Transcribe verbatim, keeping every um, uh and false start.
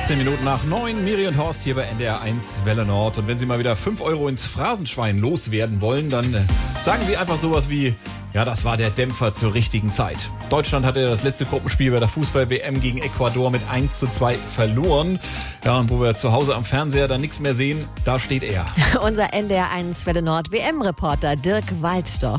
achtzehn Minuten nach neun, Miri und Horst hier bei N D R eins Welle Nord. Und wenn Sie mal wieder fünf Euro ins Phrasenschwein loswerden wollen, dann äh, sagen Sie einfach sowas wie, ja, das war der Dämpfer zur richtigen Zeit. Deutschland hatte das letzte Gruppenspiel bei der Fußball-W M gegen Ecuador mit eins zu zwei verloren. Ja, und wo wir zu Hause am Fernseher dann nichts mehr sehen, da steht er. Unser N D R eins Welle Nord W M-Reporter Dirk Walzdorf.